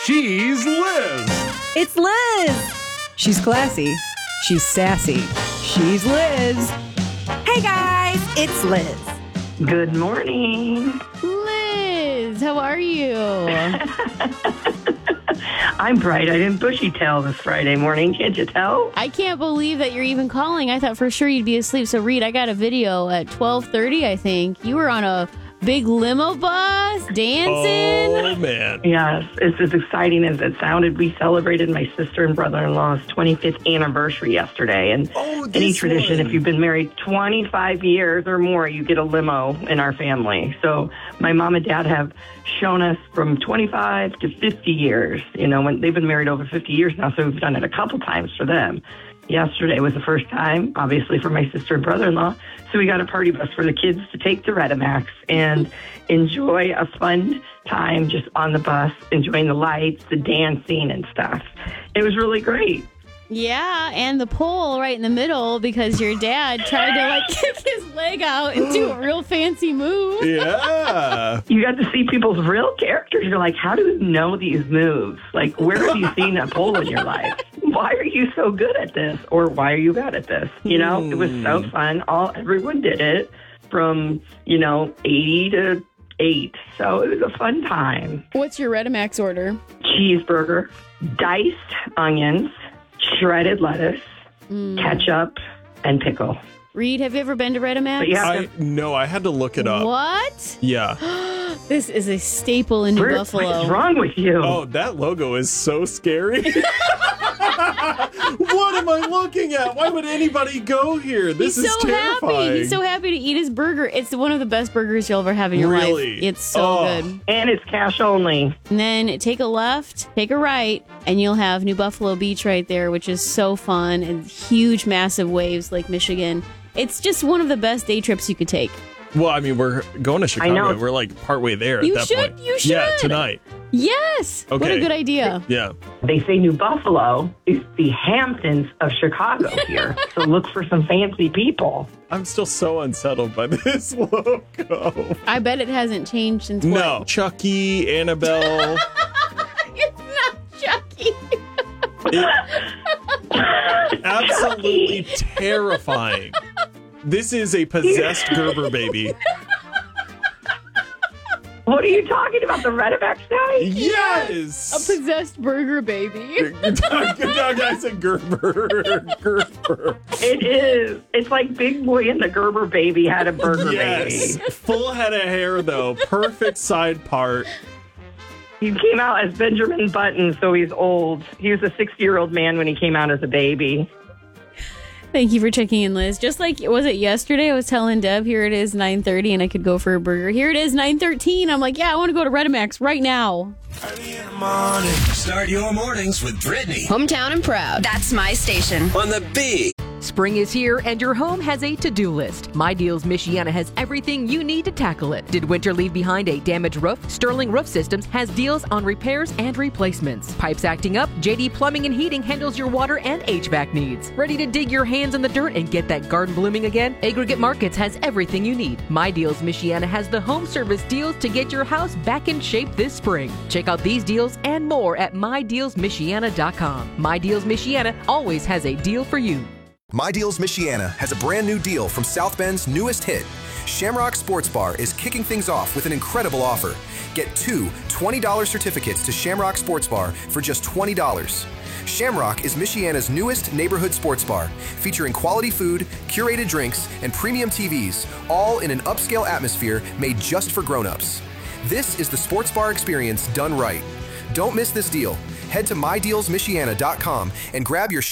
She's Liz. It's Liz. She's classy. She's sassy. She's Liz. Hey guys, it's Liz. Good morning. Liz, how are you? I'm bright. I didn't bushy tail this Friday morning. Can't you tell? I can't believe that you're even calling. I thought for sure you'd be asleep. So, Reed, I got a video at 12:30, I think. You were on a big limo bus dancing. Oh, man. Yes, it's as exciting as it sounded. We celebrated my sister and brother-in-law's 25th anniversary yesterday. And any tradition, if you've been married 25 years or more, you get a limo in our family. So my mom and dad have shown us from 25 to 50 years. You know, when they've been married over 50 years now, so we've done it a couple times for them. Yesterday was the first time, obviously, for my sister and brother-in-law. So we got a party bus for the kids to take to Redemax and enjoy a fun time just on the bus, enjoying the lights, the dancing and stuff. It was really great. Yeah, and the pole right in the middle because your dad tried to kick his leg out and do a real fancy move. Yeah. You got to see people's real characters. You're like, how do you know these moves? Like, where have you seen a pole in your life? Why are you so good at this? Or why are you bad at this? You know, it was so fun. Everyone did it from, 80 to 8. So it was a fun time. What's your Redemax order? Cheeseburger, diced onions, shredded lettuce, ketchup, and pickle. Reed, have you ever been to Redemax? But you have to, No, I had to look it up. What? Yeah. This is a staple in New Buffalo. What is wrong with you? Oh, that logo is so scary. What am I looking at? Why would anybody go here? This is so terrifying. happy. He's so happy to eat his burger. It's one of the best burgers you'll ever have in your life. It's so good. And it's cash only. And then take a left, take a right, and you'll have New Buffalo Beach right there, which is so fun, and huge, massive waves, Lake Michigan. It's just one of the best day trips you could take. Well, I mean, we're going to Chicago. I know. We're like partway there at that point. You should. Yeah, tonight. Yes. Okay. What a good idea. Yeah. They say New Buffalo is the Hamptons of Chicago here. So look for some fancy people. I'm still so unsettled by this logo. I bet it hasn't changed since No. what? Chucky, Annabelle. It's not Chucky. Absolutely terrifying. This is a possessed Gerber baby. What are you talking about? The Redemax guy? Yes. A possessed burger baby. No, guys, a Gerber. Gerber. It is. It's like Big Boy and the Gerber baby had a burger Yes. baby. Full head of hair, though. Perfect side part. He came out as Benjamin Button, so he's old. He was a 60-year-old man when he came out as a baby. Thank you for checking in, Liz. Just like, was it yesterday? I was telling Deb, here it is 9:30 and I could go for a burger. Here it is 9:13. I'm like, yeah, I want to go to Redemax right now. Early in the morning. Start your mornings with Brittany Hometown and proud. That's my station. on the B. Spring is here and your home has a to-do list. My Deals Michiana has everything you need to tackle it. Did winter leave behind a damaged roof? Sterling Roof Systems has deals on repairs and replacements. Pipes acting up? JD Plumbing and Heating handles your water and HVAC needs. Ready to dig your hands in the dirt and get that garden blooming again? Aggregate Markets has everything you need. My Deals Michiana has the home service deals to get your house back in shape this spring. Check out these deals and more at MyDealsMichiana.com. My Deals Michiana always has a deal for you. My Deals Michiana has a brand new deal from South Bend's newest hit. Shamrock Sports Bar is kicking things off with an incredible offer. Get two $20 certificates to Shamrock Sports Bar for just $20. Shamrock is Michiana's newest neighborhood sports bar, featuring quality food, curated drinks, and premium TVs, all in an upscale atmosphere made just for grown-ups. This is the sports bar experience done right. Don't miss this deal. Head to MyDealsMichiana.com and grab your